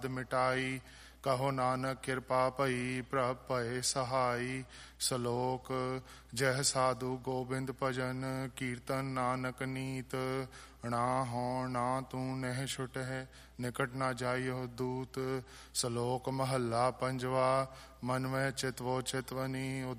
ਮਿਟਾਈ। ਕਹੋ ਨਾਨਕ ਕਿਰਪਾ ਭਈ ਪ੍ਰਭ ਭਏ ਸਹਾਈ। ਸਲੋਕ ਜਹ ਸਾਧੂ ਗੋਬਿੰਦ ਭਜਨ ਕੀਰਤਨ ਨਾਨਕ ਨੀਤ। ਨਾ ਹੋਂ ਨਾ ਤੂੰ ਨਹਿ ਛੁਟਹਿ ਨਿਕਟ ਨਾ ਜਾਇਓ ਦੂਤ। ਸਲੋਕ ਮਹੱਲਾ ਪੰਜਵਾ। ਮਨ ਮੈਂ ਚਿਤਵੋ ਚਿਤਵਨੀ